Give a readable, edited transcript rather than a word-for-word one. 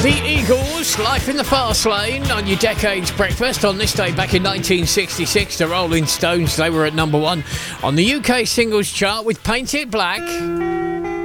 The Eagles, Life in the Fast Lane on your Decades Breakfast. On this day back in 1966, the Rolling Stones, they were at number 1 on the UK singles chart with Paint It Black.